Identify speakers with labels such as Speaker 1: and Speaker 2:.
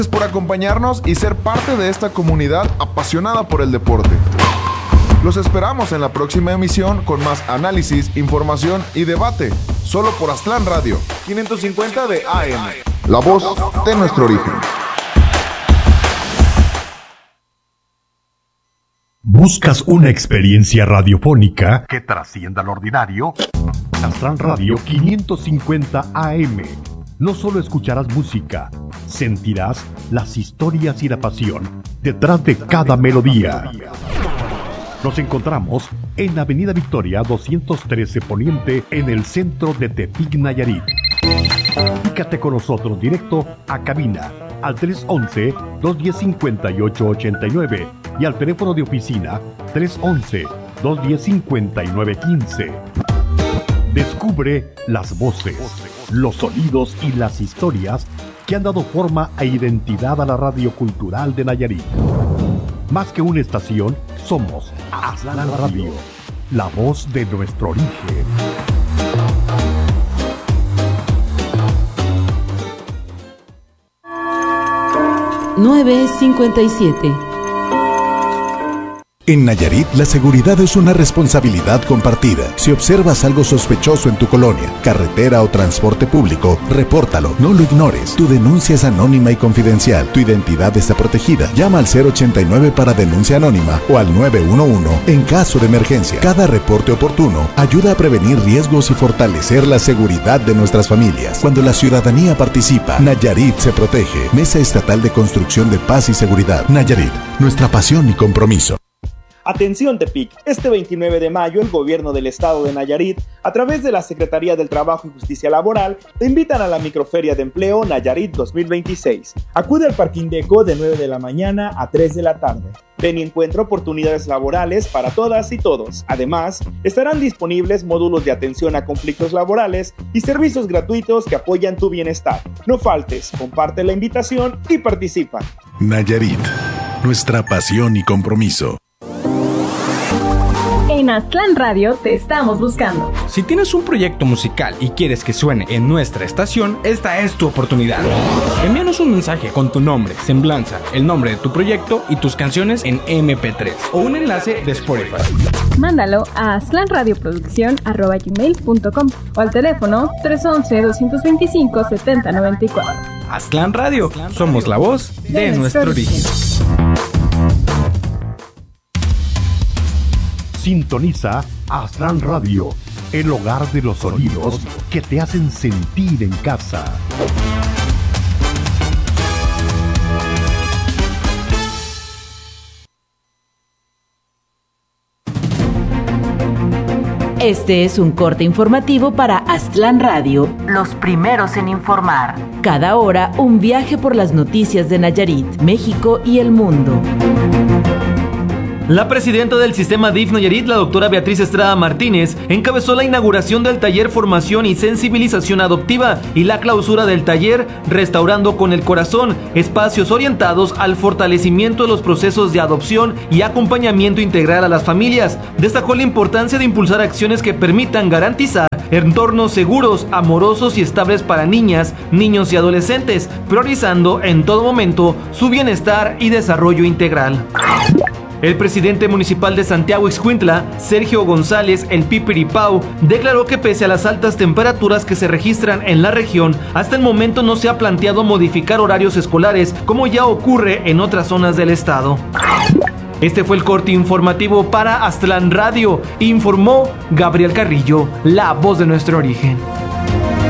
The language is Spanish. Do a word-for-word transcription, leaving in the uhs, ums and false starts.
Speaker 1: Gracias por acompañarnos y ser parte de esta comunidad apasionada por el deporte. Los esperamos en la próxima emisión con más análisis, información y debate, solo por Aztlán Radio, quinientos cincuenta de A M, la voz de nuestro origen.
Speaker 2: ¿Buscas una experiencia radiofónica que trascienda lo ordinario? Aztlán Radio quinientos cincuenta A M. No solo escucharás música, sentirás las historias y la pasión detrás de cada melodía. Nos encontramos en Avenida Victoria doscientos trece Poniente, en el centro de Tepic, Nayarit. Comunícate con nosotros directo a cabina al tres once, dos diez, cincuenta y ocho ochenta y nueve y al teléfono de oficina tres once, dos diez, cincuenta y nueve quince. Descubre las voces, los sonidos y las historias que han dado forma e identidad a la radio cultural de Nayarit. Más que una estación, somos Aztlán Radio, la voz de nuestro origen.
Speaker 3: nueve cincuenta y siete.
Speaker 4: En Nayarit, la seguridad es una responsabilidad compartida. Si observas algo sospechoso en tu colonia, carretera o transporte público, repórtalo, no lo ignores. Tu denuncia es anónima y confidencial. Tu identidad está protegida. Llama al cero ochenta y nueve para denuncia anónima o al nueve uno uno en caso de emergencia. Cada reporte oportuno ayuda a prevenir riesgos y fortalecer la seguridad de nuestras familias. Cuando la ciudadanía participa, Nayarit se protege. Mesa Estatal de Construcción de Paz y Seguridad. Nayarit, nuestra pasión y compromiso.
Speaker 5: Atención Tepic, este veintinueve de mayo el gobierno del estado de Nayarit, a través de la Secretaría del Trabajo y Justicia Laboral, te invitan a la microferia de empleo Nayarit dos mil veintiséis. Acude al Parque Indeco de nueve de la mañana a tres de la tarde. Ven y encuentra oportunidades laborales para todas y todos. Además, estarán disponibles módulos de atención a conflictos laborales y servicios gratuitos que apoyan tu bienestar. No faltes, comparte la invitación y participa.
Speaker 4: Nayarit, nuestra pasión y compromiso.
Speaker 6: En Aztlán Radio te estamos buscando.
Speaker 7: Si tienes un proyecto musical y quieres que suene en nuestra estación, esta es tu oportunidad. Envíanos un mensaje con tu nombre, semblanza, el nombre de tu proyecto y tus canciones en eme pe tres o un enlace de Spotify.
Speaker 6: Mándalo a aztlanradioproducción arroba gmail punto com o al teléfono tres once, doscientos veinticinco, setenta noventa y cuatro.
Speaker 7: Aztlán Radio, somos la voz de, de nuestro origen.
Speaker 2: Sintoniza Aztlán Radio, el hogar de los sonidos que te hacen sentir en casa.
Speaker 3: Este es un corte informativo para Aztlán Radio, los primeros en informar. Cada hora, un viaje por las noticias de Nayarit, México y el mundo.
Speaker 8: La presidenta del sistema D I F Nayarit, la doctora Beatriz Estrada Martínez, encabezó la inauguración del taller Formación y Sensibilización Adoptiva y la clausura del taller Restaurando con el Corazón, espacios orientados al fortalecimiento de los procesos de adopción y acompañamiento integral a las familias. Destacó la importancia de impulsar acciones que permitan garantizar entornos seguros, amorosos y estables para niñas, niños y adolescentes, priorizando en todo momento su bienestar y desarrollo integral. El presidente municipal de Santiago Ixcuintla, Sergio González El Pipiripao, declaró que pese a las altas temperaturas que se registran en la región, hasta el momento no se ha planteado modificar horarios escolares como ya ocurre en otras zonas del estado. Este fue el corte informativo para Aztlán Radio, informó Gabriel Carrillo, la voz de nuestro origen.